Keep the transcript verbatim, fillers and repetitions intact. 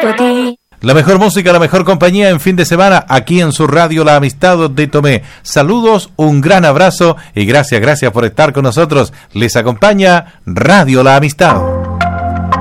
junto a ti. La mejor música, la mejor compañía en fin de semana, aquí en su radio La Amistad de Tomé. Saludos, un gran abrazo y gracias, gracias por estar con nosotros. Les acompaña Radio La Amistad.